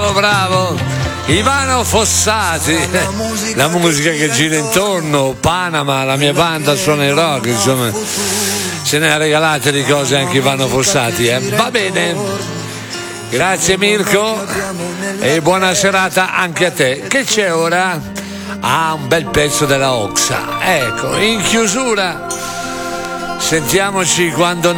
bravo. Ivano Fossati, la musica che gira intorno, Panama, la mia banda suona il rock, insomma, se ne ha regalate di cose anche Ivano Fossati, Va bene, grazie Mirko e buona serata anche a te. Che c'è ora? Un bel pezzo della Oxa, ecco, in chiusura sentiamoci quando